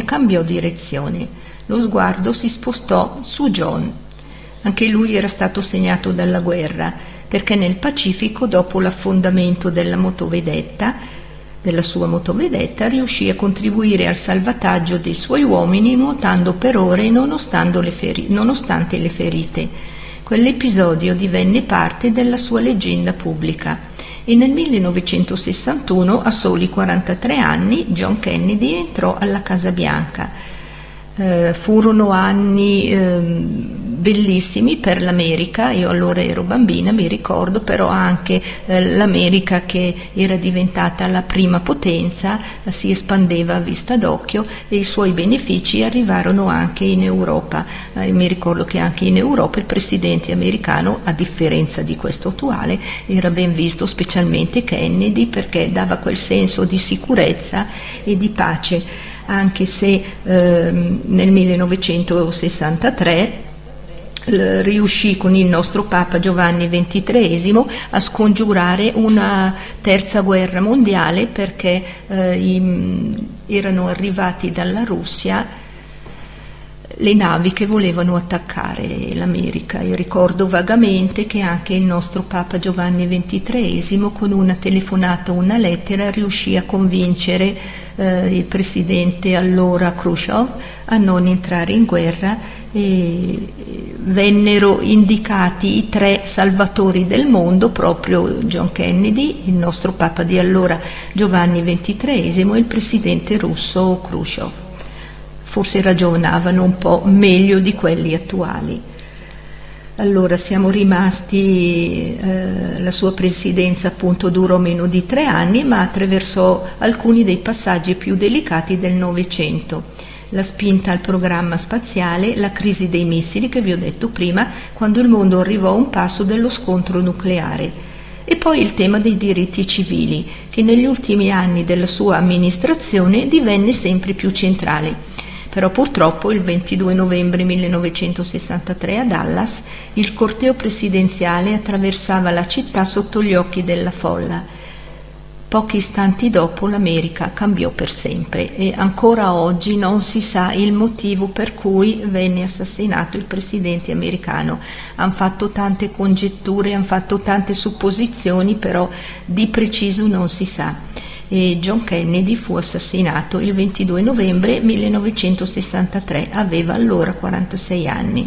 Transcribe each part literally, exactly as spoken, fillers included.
cambiò direzione. Lo sguardo si spostò su John. Anche lui era stato segnato dalla guerra, perché nel Pacifico, dopo l'affondamento della motovedetta, della sua motovedetta, riuscì a contribuire al salvataggio dei suoi uomini nuotando per ore nonostante le, feri- nonostante le ferite. Quell'episodio divenne parte della sua leggenda pubblica e nel millenovecentosessantuno, a soli quarantatré anni, John Kennedy entrò alla Casa Bianca. Eh, furono anni eh, bellissimi per l'America. Io allora ero bambina, mi ricordo, però anche eh, l'America, che era diventata la prima potenza, eh, si espandeva a vista d'occhio e i suoi benefici arrivarono anche in Europa. Eh, mi ricordo che anche in Europa il presidente americano, a differenza di questo attuale, era ben visto, specialmente Kennedy, perché dava quel senso di sicurezza e di pace, anche se eh, nel millenovecentosessantatré riuscì con il nostro Papa Giovanni ventitreesimo a scongiurare una terza guerra mondiale, perché eh, i, erano arrivati dalla Russia le navi che volevano attaccare l'America. Io ricordo vagamente che anche il nostro Papa Giovanni ventitreesimo, con una telefonata o una lettera, riuscì a convincere eh, il presidente allora Khrushchev a non entrare in guerra, e vennero indicati i tre salvatori del mondo, proprio John Kennedy, il nostro Papa di allora Giovanni ventitreesimo e il presidente russo Khrushchev. Forse ragionavano un po' meglio di quelli attuali. Allora siamo rimasti, eh, la sua presidenza appunto durò meno di tre anni, ma attraversò alcuni dei passaggi più delicati del Novecento. La spinta al programma spaziale, la crisi dei missili che vi ho detto prima, quando il mondo arrivò a un passo dello scontro nucleare, e poi il tema dei diritti civili, che negli ultimi anni della sua amministrazione divenne sempre più centrale. Però purtroppo il ventidue novembre millenovecentosessantatré a Dallas il corteo presidenziale attraversava la città sotto gli occhi della folla. Pochi istanti dopo l'America cambiò per sempre e ancora oggi non si sa il motivo per cui venne assassinato il presidente americano. Han fatto tante congetture, han fatto tante supposizioni, però di preciso non si sa. E John Kennedy fu assassinato il ventidue novembre millenovecentosessantatré, aveva allora quarantasei anni.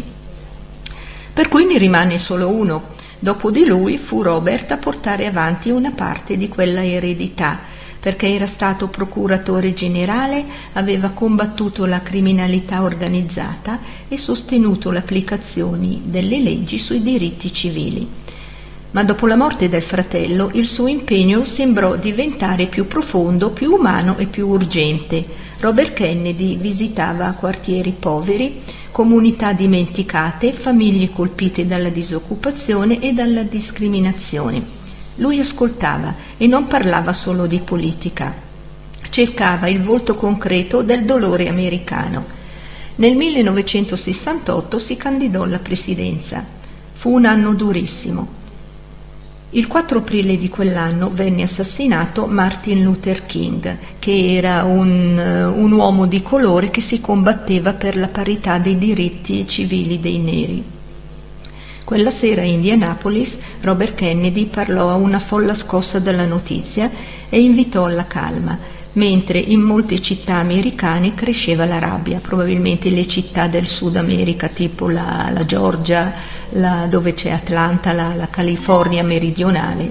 Per cui ne rimane solo uno. Dopo di lui fu Robert a portare avanti una parte di quella eredità, perché era stato procuratore generale, aveva combattuto la criminalità organizzata e sostenuto l'applicazione delle leggi sui diritti civili. Ma dopo la morte del fratello il suo impegno sembrò diventare più profondo, più umano e più urgente. Robert Kennedy visitava quartieri poveri, comunità dimenticate, famiglie colpite dalla disoccupazione e dalla discriminazione. Lui ascoltava e non parlava solo di politica. Cercava il volto concreto del dolore americano. Nel millenovecentosessantotto si candidò alla presidenza. Fu un anno durissimo. Il quattro aprile di quell'anno venne assassinato Martin Luther King, che era un, un uomo di colore che si combatteva per la parità dei diritti civili dei neri. Quella sera a Indianapolis Robert Kennedy parlò a una folla scossa dalla notizia e invitò alla calma, mentre in molte città americane cresceva la rabbia, probabilmente le città del Sud America, tipo la, la Georgia, la, dove c'è Atlanta, la, la California meridionale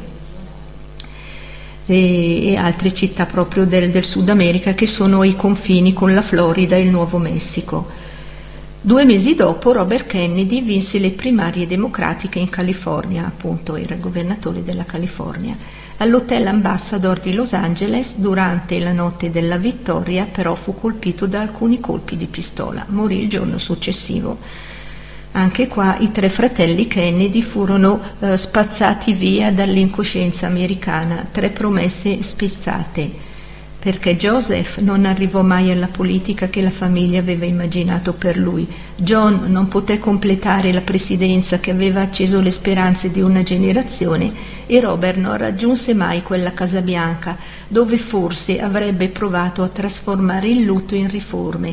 e, e altre città proprio del, del Sud America che sono ai confini con la Florida e il Nuovo Messico. Due mesi dopo Robert Kennedy vinse le primarie democratiche in California, appunto era il governatore della California. All'Hotel Ambassador di Los Angeles, durante la notte della vittoria, però fu colpito da alcuni colpi di pistola, morì il giorno successivo. Anche qua i tre fratelli Kennedy furono eh, spazzati via dall'incoscienza americana, tre promesse spezzate, perché Joseph non arrivò mai alla politica che la famiglia aveva immaginato per lui. John non poté completare la presidenza che aveva acceso le speranze di una generazione e Robert non raggiunse mai quella Casa Bianca, dove forse avrebbe provato a trasformare il lutto in riforme